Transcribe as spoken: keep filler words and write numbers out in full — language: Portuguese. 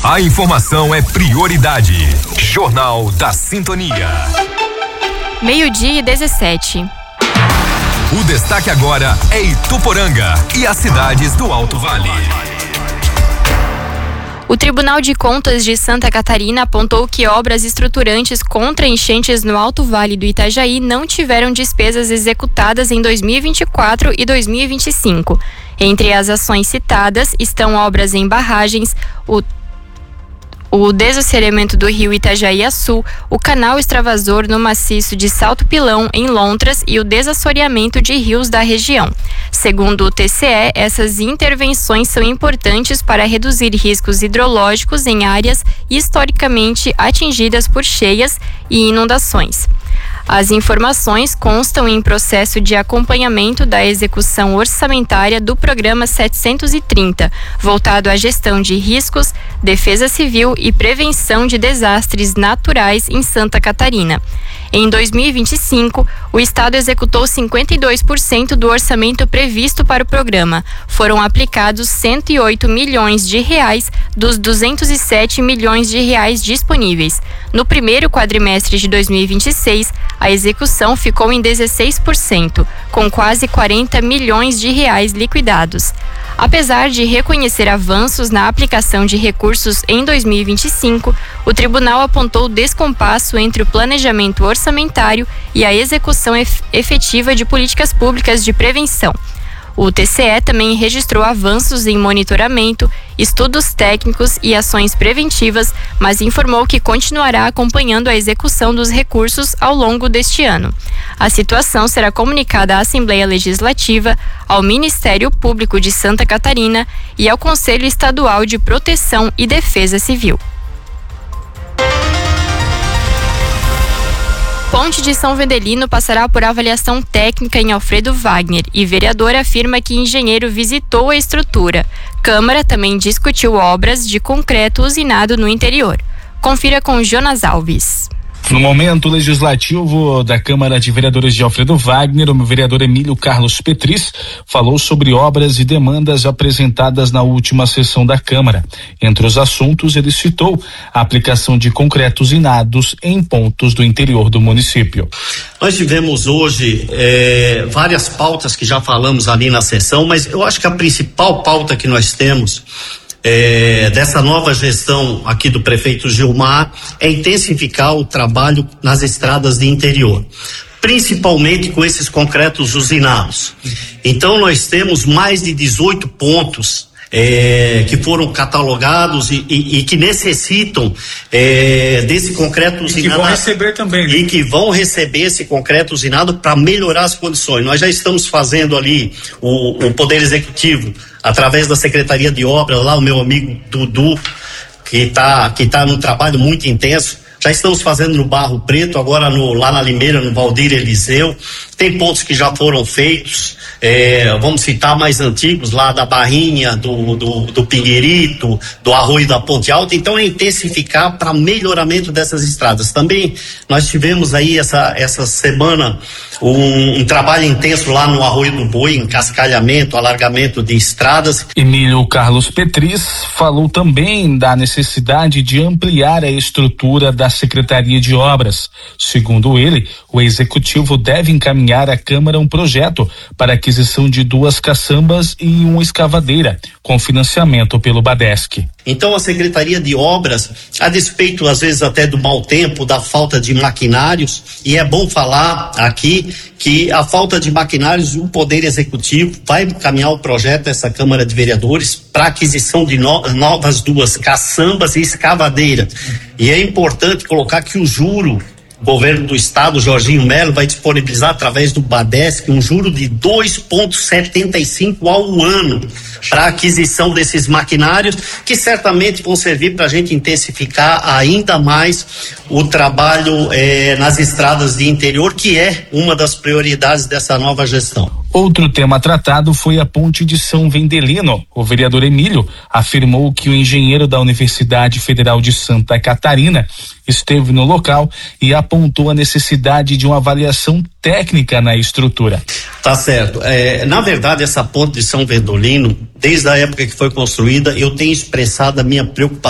A informação é prioridade. Jornal da Sintonia. Meio-dia e dezessete. O destaque agora é Ituporanga e as cidades do Alto Vale. O Tribunal de Contas de Santa Catarina apontou que obras estruturantes contra enchentes no Alto Vale do Itajaí não tiveram despesas executadas em dois mil e vinte e quatro e dois mil e vinte e cinco. Entre as ações citadas estão obras em barragens, o o desassoreamento do rio Itajaí a Sul, o canal extravasor no maciço de Salto Pilão, em Lontras, e o desassoreamento de rios da região. Segundo o T C E, essas intervenções são importantes para reduzir riscos hidrológicos em áreas historicamente atingidas por cheias e inundações. As informações constam em processo de acompanhamento da execução orçamentária do Programa setecentos e trinta, voltado à gestão de riscos, defesa civil e prevenção de desastres naturais em Santa Catarina. Em dois mil e vinte e cinco, o Estado executou cinquenta e dois por cento do orçamento previsto para o programa. Foram aplicados cento e oito milhões de reais dos duzentos e sete milhões de reais disponíveis. No primeiro quadrimestre de dois mil e vinte e seis, a execução ficou em dezesseis por cento, com quase quarenta milhões de reais liquidados. Apesar de reconhecer avanços na aplicação de recursos em dois mil e vinte e cinco, o tribunal apontou descompasso entre o planejamento orçamentário e a execução efetiva de políticas públicas de prevenção. O T C E também registrou avanços em monitoramento, estudos técnicos e ações preventivas, mas informou que continuará acompanhando a execução dos recursos ao longo deste ano. A situação será comunicada à Assembleia Legislativa, ao Ministério Público de Santa Catarina e ao Conselho Estadual de Proteção e Defesa Civil. Ponte de São Vendelino passará por avaliação técnica em Alfredo Wagner e vereador afirma que engenheiro visitou a estrutura. Câmara também discutiu obras de concreto usinado no interior. Confira com Jonas Alves. No momento legislativo da Câmara de Vereadores de Alfredo Wagner, o vereador Emílio Carlos Petris falou sobre obras e demandas apresentadas na última sessão da Câmara. Entre os assuntos, ele citou a aplicação de concreto usinados em pontos do interior do município. Nós tivemos hoje eh, várias pautas que já falamos ali na sessão, mas eu acho que a principal pauta que nós temos É, dessa nova gestão aqui do prefeito Gilmar é intensificar o trabalho nas estradas de interior, principalmente com esses concretos usinados. Então nós temos mais de dezoito pontos É, que foram catalogados e, e, e que necessitam é, desse concreto usinado. E que vão receber também, né? E que vão receber esse concreto usinado para melhorar as condições. Nós já estamos fazendo ali o, o Poder Executivo, através da Secretaria de Obras, lá o meu amigo Dudu, que está que tá num trabalho muito intenso. Já estamos fazendo no Barro Preto, agora no, lá na Limeira, no Valdir Eliseu. Tem pontos que já foram feitos, é, vamos citar mais antigos, lá da Barrinha, do, do, do Pingueirito, do Arroio da Ponte Alta. Então é intensificar para melhoramento dessas estradas. Também nós tivemos aí essa, essa semana um, um trabalho intenso lá no Arroio do Boi, em cascalhamento, alargamento de estradas. Emílio Carlos Petris falou também da necessidade de ampliar a estrutura da Secretaria de Obras. Segundo ele, o Executivo deve encaminhar à Câmara um projeto para aquisição de duas caçambas e uma escavadeira, com financiamento pelo Badesc. Então a Secretaria de Obras, a despeito às vezes até do mau tempo, da falta de maquinários, e é bom falar aqui que a falta de maquinários, o Poder Executivo vai encaminhar o projeto dessa Câmara de Vereadores para aquisição de no, novas duas caçambas e escavadeira. E é importante colocar que o juro, o governo do estado, Jorginho Melo, vai disponibilizar através do Badesc um juro de dois vírgula setenta e cinco ao ano para aquisição desses maquinários, que certamente vão servir para a gente intensificar ainda mais o trabalho eh, nas estradas de interior, que é uma das prioridades dessa nova gestão. Outro tema tratado foi a ponte de São Vendelino. O vereador Emílio afirmou que o engenheiro da Universidade Federal de Santa Catarina esteve no local e apontou a necessidade de uma avaliação técnica na estrutura. Tá certo. É, na verdade, essa ponte de São Vendelino, desde a época que foi construída, eu tenho expressado a minha preocupação